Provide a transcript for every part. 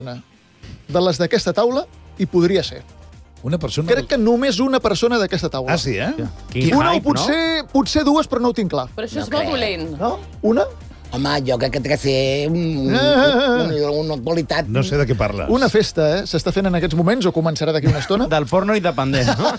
de les d'aquesta taula hi podria ser. Una persona... Crec que només una persona d'aquesta taula. Ah, sí, eh? Una o potser dues, però no ho tinc clar. Però això és molt dolent. No? Una? Home, jo crec que té que ser una qualitat... No sé de què parles. Una festa, s'està fent en aquests moments o començarà d'aquí una estona? Del porno independent, no?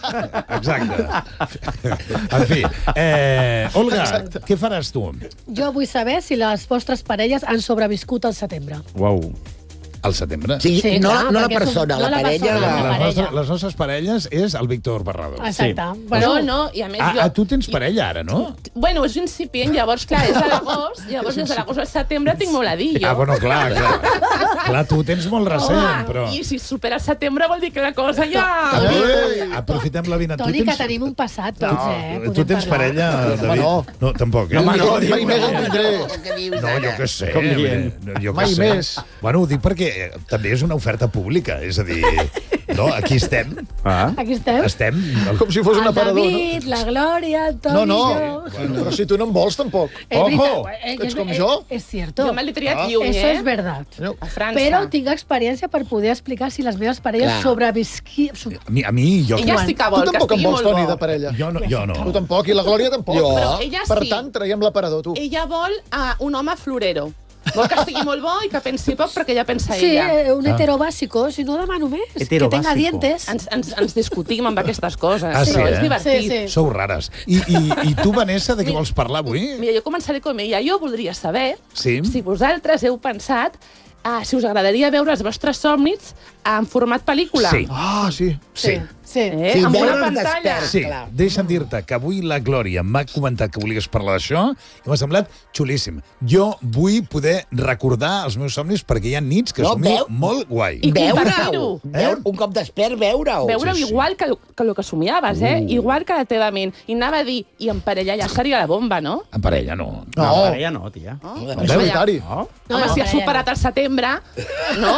Exacte. En fi, Olga, què faràs tu? Jo vull saber si les vostres parelles han sobreviscut al setembre. Uau. Al setembre? Sí, Sí, no, clar, no la perquè persona, no la la parella... persona, la parella. Les nostres parelles és el Víctor Barrado. Exacte. Sí. Bueno, No, i a més jo... Tu tens parella ara, no? Bueno, és incipient, llavors, clar, és a l'agost, llavors des de l'agost al setembre tinc molt a dir, jo. Ah, bueno, clar. Clar, tu ho tens molt recent, però... I si supera el setembre vol dir que la cosa ja... Aprofitem la vina. Toni, que tenim un passat, tots, Tu podem tens parlar. parella, David? No. No, tampoc, eh? No, Jo mai més en tindré. No, jo què sé. Com dient. Jo què Mai sé. més. Bueno, ho dic perquè també és una oferta pública, és a dir, no, aquí estem. Aquí estem. Estem... Com si fos un El aparador, David, la Glòria, el Toni no? i jo. Però si tu no en vols, tampoc. Ojo! Ets com jo? Es cierto. Jo me l'he triat lluny, Eso eh? es verdad. A França. Però tinc experiència per poder explicar si les meves parelles Clar. sobrevisquien... A mi jo... Ella sí que Tu vol, que tampoc en estigui vols, molt Toni, bo. de parella. Jo no. Tu tampoc, i la Glòria tampoc. Jo. Però ella Per sí. tant, traiem l'aparador, tu. Ella vol un home florero. Vol que estigui molt bo i que pensi poc perquè ella pensa Sí, ella. un hetero básico, si no demano més. Que tenga Heterobásico. dientes. Ens discutim amb aquestes coses, Ah, sí, però eh? és divertit. Sí. Sou rares. I tu, Vanessa, de què vols parlar avui? Mira, jo començaré com ella. Jo voldria saber Sí. si vosaltres heu pensat si us agradaria veure els vostres somnis en format pel·lícula. Sí. Ah, sí. Sí. Sí. Eh? Sí, Amb una veure'ls pantalla. desperts. Sí, Clar. deixa'm dir-te que avui la Glòria m'ha comentat que volies parlar d'això i m'ha semblat xulíssim. Jo vull poder recordar els meus somnis perquè hi ha nits que No, somio veu- molt guai. I Veure-ho. compartir-ho. Un cop despert, veure-ho. Veure-ho Sí, sí. igual que el que somiaves, igual que la teva ment. I anava a dir, i en parella ja seria la bomba, no? En parella, no. No, Ara ja no, tia. en solitari. No? Home, si ha superat el setembre, no?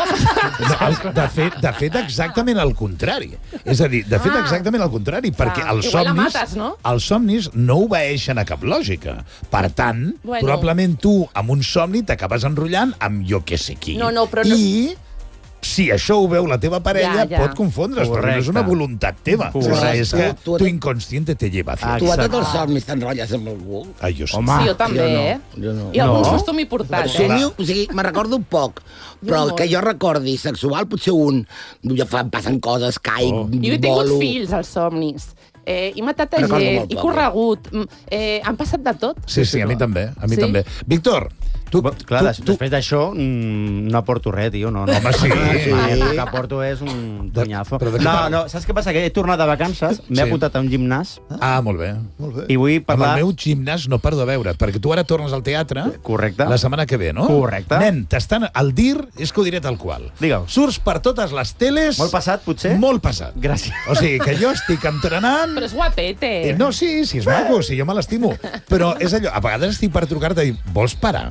De fet, exactament el contrari. És a dir, de fet, exactament el contrari, perquè els igual la somnis, mates, no? els somnis no obeeixen a cap lògica. Per tant, Bueno. probablement tu, amb un somni, t'acabes enrotllant amb jo què sé qui. No, però no- I si això ho veu la teva parella, Ja. pot confondre's, perquè no és una Correcte. voluntat teva. Correcte. És que Tu- tu inconsciente te lleva hacia Tu a tots els Exacte. somnis t'enrotlles amb algú? Ai, jo sí. Home, Sí, jo també, jo no, eh? jo no. I algun No. susto m'he portat, Sí, eh? o sigui, me'n recordo poc, però molt. que jo recordi sexual, potser un. Em passen coses, caic, Jo he tingut volo... fills als somnis. He matat a Recordo gent, molt he poc, corregut. Han passat de tot. Sí, a mi també, a mi Sí? també. Víctor, tu... Clar, tu- després d'això no aporto res, tio. No, Home, sí. El que aporto és un tonyazo. Però de què No, parles? saps què passa? Que he tornat de vacances, m'he Sí. apuntat a un gimnàs Ah, molt bé. Molt bé. i vull Amb parlar... el meu gimnàs no paro de veure, perquè tu ara tornes al teatre Correcte. la setmana que ve, no? Correcte. Nen, t'estan... El dir és que ho diré tal qual. Digue-ho. Surts per totes les teles... Molt passat, potser? Molt passat. Gràcies. O sigui, que jo estic entrenant... Però és guapete. No, sí, és maco, sí, jo me l'estimo. Però és allò, a vegades estic per trucar-te i dir, vols parar?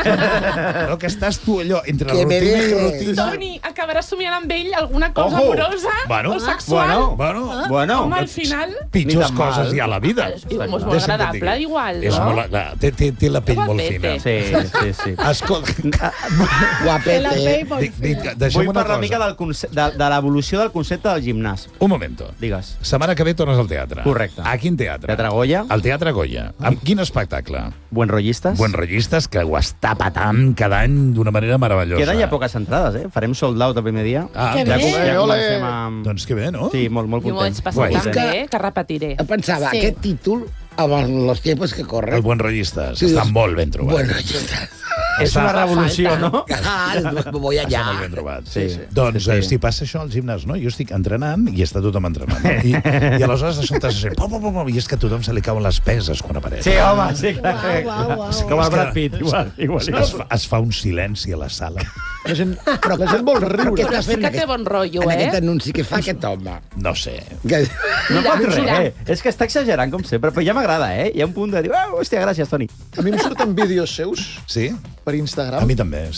No, que estàs tu allò, entre Que me rutina i dejes. rutina... Toni, acabaràs somiant amb ell alguna cosa Ojo. amorosa Bueno. o sexual. Bueno, Home, al final... pitjors Ni tan coses mal. hi ha a la vida. És molt Deixa'm que et agradable, digui. igual, És no? molt, clar, té la pell molt Guapete. fina. Sí. Escolta, Guapete. deixa'm Vull una parlar una mica cosa. de l'evolució del concepte del gimnàs. Un momento. Digues. Setmana que ve tornes al teatre. Correcte. A quin teatre? Teatre Goya. Al Teatre Goya. Amb quin espectacle? Buenrollistes. Buenrollistes, que ho està patant cada any d'una manera meravellosa. Queden ja poques entrades, eh? Farem sold out el primer dia. Ah, Que ja, bé. Ja Ole. comencem amb... doncs que bé, no? Sí, molt Jo m'ho vaig content. passar Guai. tan bé que repetiré. Pensava, Sí. aquest títol, amb els tiempos que El corren... Buenrollistes. Sí, Està és- molt ben trobat. Bueno, ja està. És una revolució, no? Ah, voy Està allà. molt ben trobat. Sí. Doncs Sí. si passa això al gimnàs, no? Jo estic entrenant i està tothom entrenant. No? I aleshores de sobte se sent... I és que a tothom se li cauen les peses quan apareix. Sí, home, sí. Uau. Com el Brad Pitt, igual. Es fa un silenci a la sala. La gent vol Què riure. està Però sí fent que té bon rotllo, en aquest eh? anunci que fa aquest home? No sé. Que... No Mira, pot mira. res. És que està exagerant, com sempre, però ja m'agrada, eh? Hi ha un punt de dir, hòstia, gràcies, Toni. A mi em surten vídeos seus Sí? per A Instagram mi també, sí.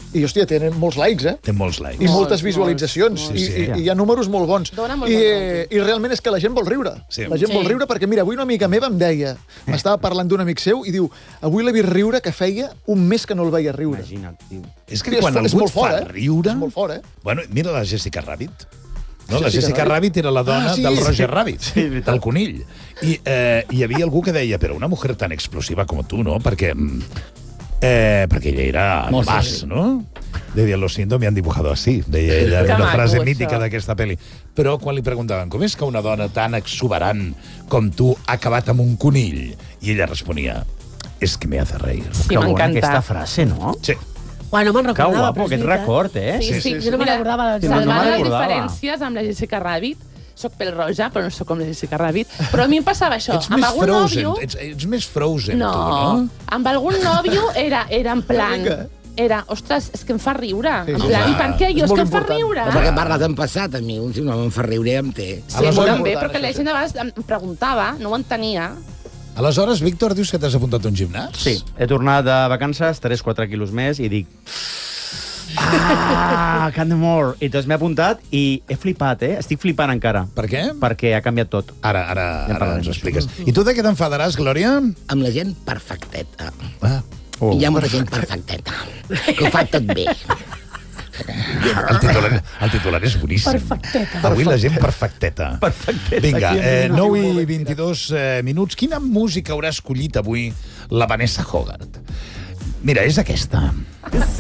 I, hòstia, tenen molts likes, Té molts likes. I moltes visualitzacions. molts. Sí, sí. I hi ha números molt bons. Dona molt bon rotllo. I realment és que la gent vol riure. Sí. La gent vol riure perquè, mira, avui una amiga meva em deia, m'estava parlant d'un amic seu i diu, avui l'he vist riure que feia un mes que no el veia riure. Imagina't, tio. És que És quan fort, és algú molt et fa fort, riure... És molt fort, Bueno, mira la Jessica Rabbit. No, la Jessica Jessica Rabbit era la dona sí, del sí. Roger Rabbit, Sí, és veritat. del conill. I hi havia algú que deia, però una mujer tan explosiva com tu, ¿no? Perquè ella era Molt más, sí. ¿no? Deia, lo siento, me han dibujado así. Deia ella, Que una maco, frase això. mítica d'aquesta pel·li. Però quan li preguntaven, com és que una dona tan exuberant com tu ha acabat amb un conill? I ella responia, es que me hace reír. Sí, Que bona m'encanta. aquesta frase, no? Sí. Bueno, me'n Que recordava. guapo, aquest record, eh? Sí, sí. Jo no me'n recordava. Sí, no Salvant me'n les recordava. diferències amb la Jessica Rabbit, soc pèl roja, però no soc com la Jessica Rabbit, però a mi em passava això. Ets Amb més algun Frozen, nòvio... ets més Frozen, No, tu, no? amb algun nòvio era en plan... mica. Era, ostres, és que em fa riure. Sí, En sí. plan, Home, i per què? Jo és és que molt em fa important. riure. O perquè parles en passat, a mi, si no em fa riure, ja em té. Sí, Aleshores- també, important, perquè la això, gent a vegades em preguntava, no ho entenia. Aleshores, Víctor, dius que t'has apuntat a un gimnàs? Sí, he tornat de vacances, 3-4 quilos més, i dic... Can't do more. I doncs m'he apuntat i he flipat, eh? Estic flipant encara. Per què? Perquè ha canviat tot. Ara Ja parlarem ens ho d'això. expliques. I tu de què t'enfadaràs, Glòria? Amb la gent perfecteta. Ah, Hi ha molta gent perfecteta, que ho fa tot bé. el titular és boníssim. Perfecteta. Avui la gent perfecteta. Perfecteta. Vinga, Aquí en 9 i 22 minuts. Quina música haurà escollit avui la Vanessa Hogarth? Mira, és aquesta.